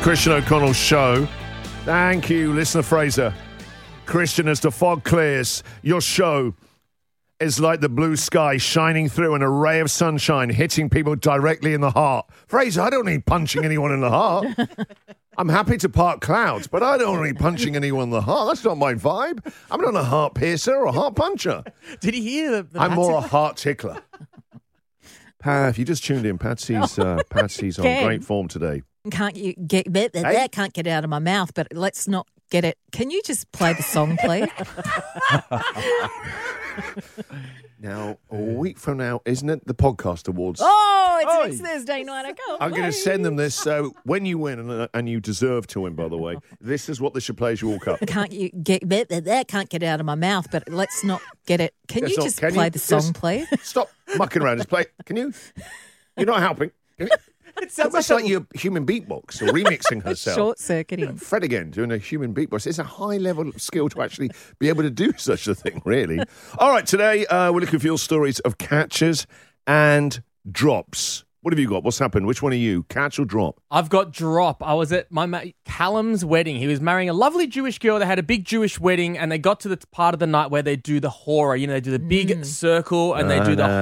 Christian O'Connell's show. Thank you, listener Fraser. Christian, as the fog clears, your show is like the blue sky shining through an array of sunshine, hitting people directly in the heart. Fraser, I don't need punching anyone in the heart. I'm happy to part clouds, but I don't need punching anyone in the heart. That's not my vibe. I'm not a heart piercer or a heart puncher. Did he hear the I'm more a heart tickler. Pat, if you just tuned in, Patsy's on great form today. Can't you get that? Can't get out of my mouth, but let's not get it. Can you just play the song, please? Now, a week from now, isn't it the podcast awards? Oh, it's next Thursday night. I can't I'm going to wait. send them this. So when you win, and you deserve to win, by the way, this is what they should play as you walk up. Can't you get that? Can't get out of my mouth, but let's not get it. Can you just play the song, please? Stop mucking around. Just play. Can you? You're not helping. Can you? It sounds It's like your human beatbox or remixing herself. Short-circuiting. Fred again doing a human beatbox. It's a high level of skill to actually be able to do such a thing, really. All right, today we're looking for your stories of catches and drops. What have you got? What's happened? Which one are you? Catch or drop? I've got drop. I was at my mate Callum's wedding. He was marrying a lovely Jewish girl. They had a big Jewish wedding, and they got to the part of the night where they do the horror. You know, they do the big circle, and they do the...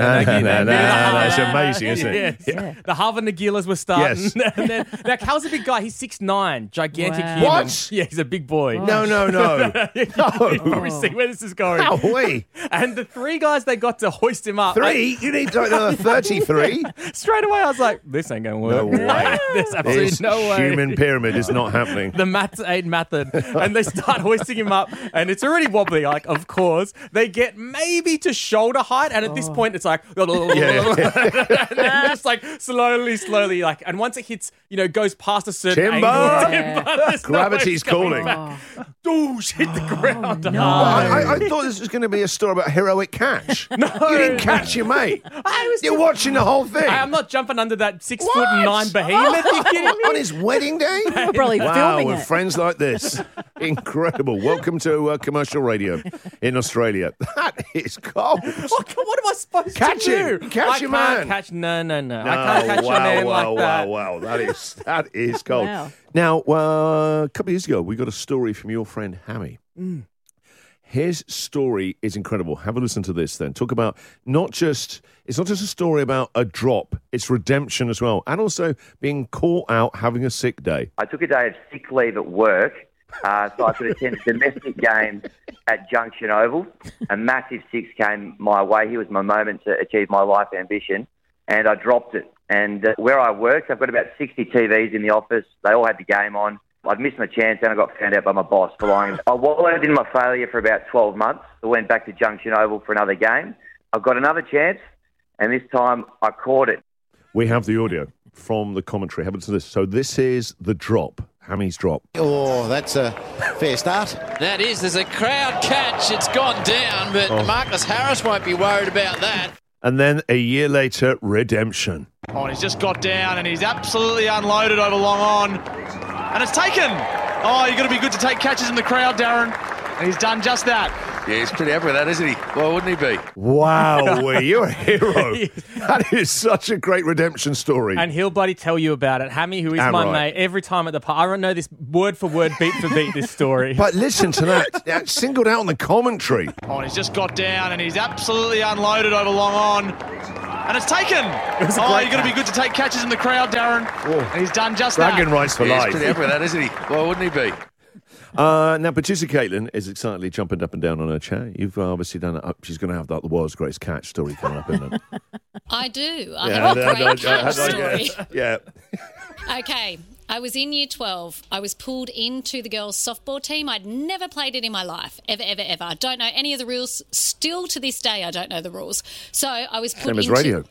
That's amazing, isn't it? Yeah. The Harvard Nagilas were starting. Yes. And then, now, Cal's a big guy. He's 6'9", gigantic Wow. human. What? Yeah, he's a big boy. No. You probably see where this is going. How we? And the three guys, they got to hoist him up. Three? You need another 33? Straight away, I was like, this ain't going to No work. way. There's absolutely This no way. human pyramid is not happening. The maths ain't method. And they start hoisting him up, and it's already wobbly, like, of course. They get maybe to shoulder height, and at this point, it's like... and then just, like, slowly, like... And once it hits, goes past a certain Timber! angle... there's no way Gravity's it's coming calling. back. Doosh, hit the ground. no. hard. I thought this was going to be a story about heroic catch. No. You didn't catch your mate. You're watching the whole thing. I'm not jumping under that 6'9" behemoth. You kidding me? On his wedding day? We're probably Wow, filming with it. friends like this. Incredible. Welcome to commercial radio in Australia. That is cold. Oh, God, what am I supposed Catch to him. do? Catch I your can't man. Catch, no. I can't catch a man like that. Wow. That is cold. Wow. Now, a couple of years ago, we got a story from your friend Hammy. His story is incredible. Have a listen to this then. Talk about it's not just a story about a drop, it's redemption as well. And also being caught out having a sick day. I took a day of sick leave at work so I could attend a domestic game at Junction Oval. A massive six came my way. Here was my moment to achieve my life ambition, and I dropped it. And where I worked, I've got about 60 TVs in the office. They all had the game on. I'd missed my chance, and I got found out by my boss for lying. I wallowed in my failure for about 12 months. I went back to Junction Oval for another game. I got another chance, and this time I caught it. We have the audio from the commentary. Have a listen to this. So this is the drop, Hammy's drop. Oh, that's a fair start. That is. There's a crowd catch. It's gone down, but Marcus Harris won't be worried about that. And then a year later, redemption. Oh, and he's just got down and he's absolutely unloaded over long on. And it's taken. Oh, you've got to be good to take catches in the crowd, Darren. And he's done just that. Yeah, he's pretty happy with that, isn't he? Why wouldn't he be? Wow, you're a hero. That is such a great redemption story. And he'll bloody tell you about it. Hammy, who is my mate, every time at the park. I don't know this word for word, beat for beat, this story. But listen to that. That's singled out on the commentary. Oh, and he's just got down and he's absolutely unloaded over long on. And it's taken. It Oh, you've got to be good to take catches in the crowd, Darren. And he's done just Bragging that. rights for Yeah, life. he's pretty happy with that, isn't he? Why wouldn't he be? Now, producer Caitlin is excitedly jumping up and down on her chair. You've obviously done it up. She's going to have the world's greatest catch story coming up, isn't it? I do. I have a great catch story. Yeah. Okay, I was in year 12. I was pulled into the girls' softball team. I'd never played it in my life, ever. I don't know any of the rules. Still to this day, I don't know the rules. So I was put Same as into... radio.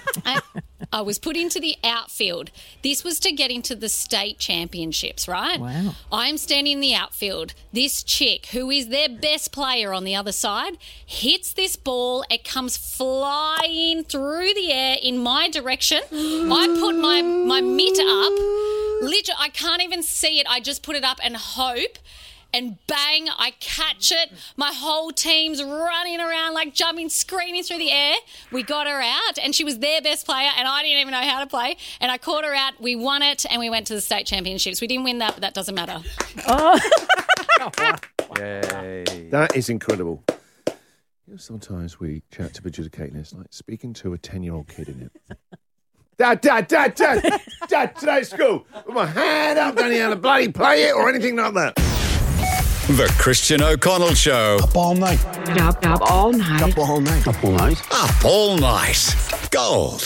I was put into the outfield. This was to get into the state championships, right? Wow. I'm standing in the outfield. This chick, who is their best player on the other side, hits this ball. It comes flying through the air in my direction. I put my mitt up. Literally, I can't even see it. I just put it up and hope and bang, I catch it. My whole team's running around, like jumping, screaming through the air. We got her out, and she was their best player, and I didn't even know how to play. And I caught her out. We won it, and we went to the state championships. We didn't win that, but that doesn't matter. Yay. That is incredible. You know, sometimes we chat to Bridget Caitlin, it's like speaking to a 10-year-old kid in it. Dad, today's school. With my hand up, don't you have to bloody play it or anything like that. The Christian O'Connell Show. Up all night. Up all night. Up all night. Up all night. Up all night. Gold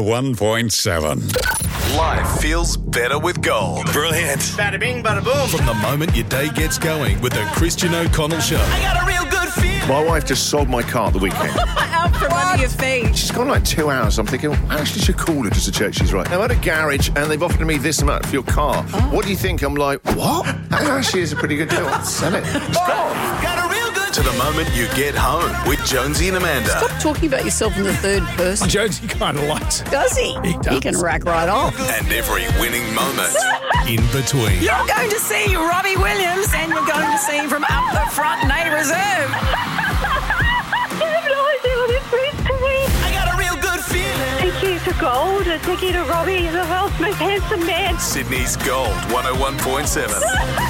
101.7. Life feels better with Gold. Brilliant. Bada bing, bada boom. From the moment your day gets going with the Christian O'Connell Show. I got a real good feel. My wife just sold my car at the weekend. Out from under your feet. She's gone like 2 hours. I'm thinking, I actually should call her just to check she's right. I'm at a garage and they've offered me this amount for your car. Oh. What do you think? I'm like, what? That actually is a pretty good deal. I'll sell it. Got a real good to the moment you get home with Jonesy and Amanda. Stop talking about yourself in the third person. Jonesy kind of likes it. Does he? He does. He can rack right off. And every winning moment in between. You're going to see Robbie Williams and you're going to see him from up the front, Nay Reserve. I have no idea what this means to me. I got a real good feeling. Thank you to Gold and thank you to Robbie, the world's most handsome man. Sydney's Gold 101.7.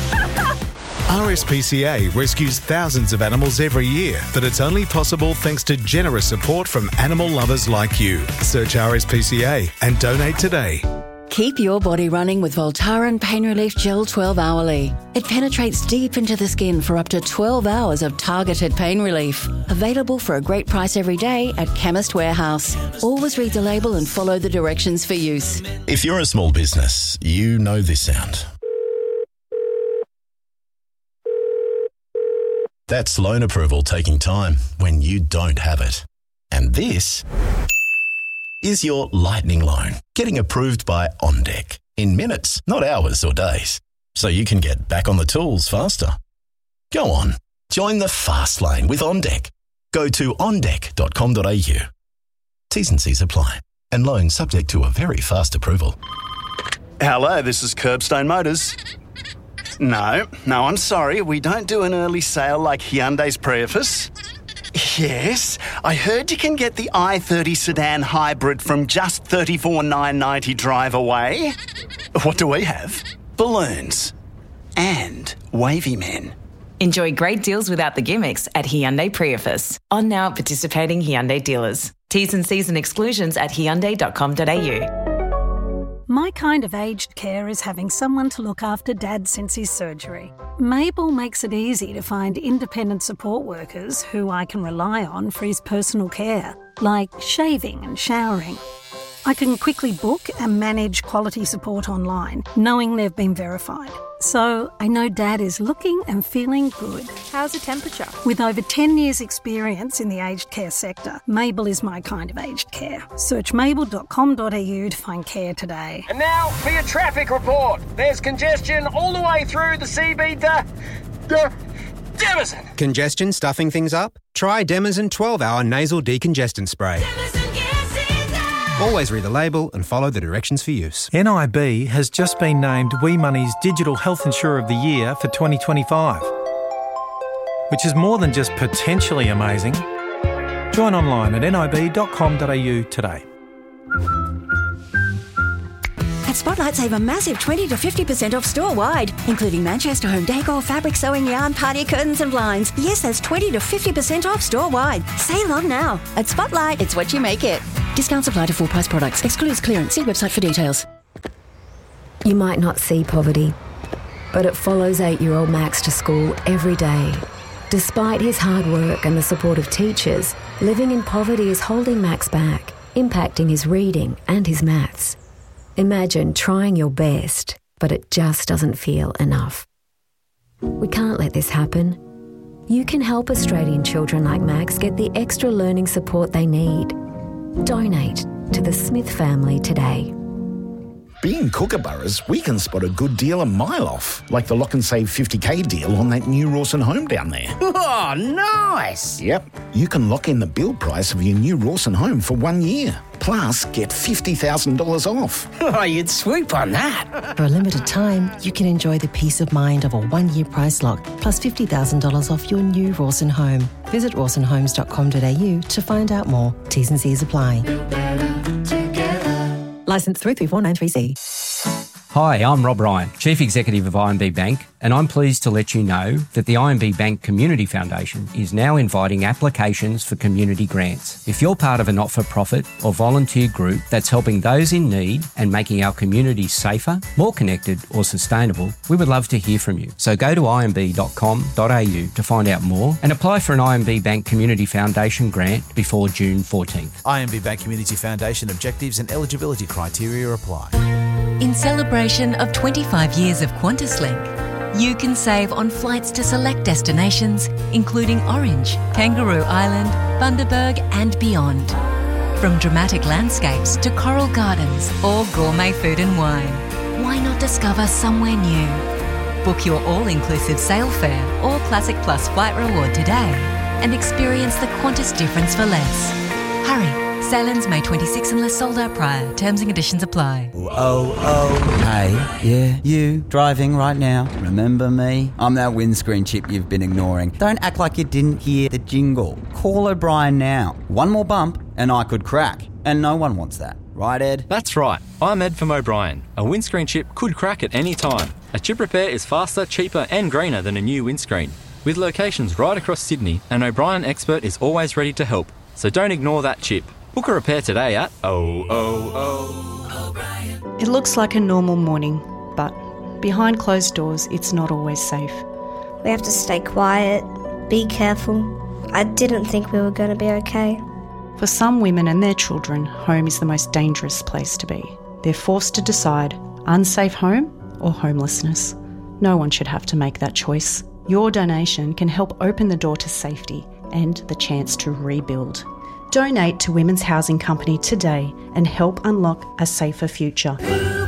RSPCA rescues thousands of animals every year, but it's only possible thanks to generous support from animal lovers like you. Search RSPCA and donate today. Keep your body running with Voltaren Pain Relief Gel 12-hourly. It penetrates deep into the skin for up to 12 hours of targeted pain relief. Available for a great price every day at Chemist Warehouse. Always read the label and follow the directions for use. If you're a small business, you know this sound. That's loan approval taking time when you don't have it. And this is your lightning loan getting approved by OnDeck in minutes, not hours or days, so you can get back on the tools faster. Go on, join the fast lane with OnDeck. Go to ondeck.com.au. T's and C's apply, and loan subject to a very fast approval. Hello, this is Curbstone Motors. No, I'm sorry. We don't do an early sale like Hyundai's Prius. Yes, I heard you can get the i30 sedan hybrid from just $34,990 drive away. What do we have? Balloons. And wavy men. Enjoy great deals without the gimmicks at Hyundai Prius. On now at participating Hyundai dealers. T's and C's and exclusions at hyundai.com.au. My kind of aged care is having someone to look after Dad since his surgery. Mabel makes it easy to find independent support workers who I can rely on for his personal care, like shaving and showering. I can quickly book and manage quality support online, knowing they've been verified. So I know Dad is looking and feeling good. How's the temperature? With over 10 years' experience in the aged care sector, Mabel is my kind of aged care. Search mabel.com.au to find care today. And now for your traffic report. There's congestion all the way through the CB Demison. Congestion stuffing things up? Try Demison 12-hour nasal decongestant spray. Always read the label and follow the directions for use. NIB has just been named Wee Money's Digital Health Insurer of the Year for 2025, which is more than just potentially amazing. Join online at nib.com.au today. At Spotlight, save a massive 20 to 50% off store-wide, including Manchester home decor, fabric sewing yarn, party curtains and blinds. Yes, that's 20 to 50% off store-wide. Sale on now. At Spotlight, it's what you make it. Discounts apply to full-price products. Excludes clearance. See website for details. You might not see poverty, but it follows 8-year-old Max to school every day. Despite his hard work and the support of teachers, living in poverty is holding Max back, impacting his reading and his maths. Imagine trying your best, but it just doesn't feel enough. We can't let this happen. You can help Australian children like Max get the extra learning support they need. Donate to the Smith family today. Being Kookaburras, we can spot a good deal a mile off, like the Lock and Save 50k deal on that new Rawson home down there. Oh, nice! Yep, you can lock in the build price of your new Rawson home for 1 year. Plus Plus, get $50,000 off. Oh, you'd swoop on that. For a limited time, you can enjoy the peace of mind of a 1-year price lock plus $50,000 off your new Rawson home. Visit rawsonhomes.com.au to find out more. T's and C's apply. Licence 334933C. Hi, I'm Rob Ryan, Chief Executive of IMB Bank, and I'm pleased to let you know that the IMB Bank Community Foundation is now inviting applications for community grants. If you're part of a not-for-profit or volunteer group that's helping those in need and making our communities safer, more connected or sustainable, we would love to hear from you. So go to imb.com.au to find out more and apply for an IMB Bank Community Foundation grant before June 14th. IMB Bank Community Foundation objectives and eligibility criteria apply. In celebration of 25 years of QantasLink, you can save on flights to select destinations, including Orange, Kangaroo Island, Bundaberg and beyond. From dramatic landscapes to coral gardens or gourmet food and wine, why not discover somewhere new? Book your all-inclusive sail fare or Classic Plus flight reward today and experience the Qantas difference for less. Hurry! Sail-ins May 26 unless sold out prior. Terms and conditions apply. Hey, yeah, you, driving right now. Remember me? I'm that windscreen chip you've been ignoring. Don't act like you didn't hear the jingle. Call O'Brien now. One more bump and I could crack. And no one wants that. Right, Ed? That's right. I'm Ed from O'Brien. A windscreen chip could crack at any time. A chip repair is faster, cheaper and greener than a new windscreen. With locations right across Sydney, an O'Brien expert is always ready to help. So don't ignore that chip. Book a repair today at O'Brien. It looks like a normal morning, but behind closed doors, it's not always safe. We have to stay quiet, be careful. I didn't think we were going to be okay. For some women and their children, home is the most dangerous place to be. They're forced to decide unsafe home or homelessness. No one should have to make that choice. Your donation can help open the door to safety and the chance to rebuild. Donate to Women's Housing Company today and help unlock a safer future.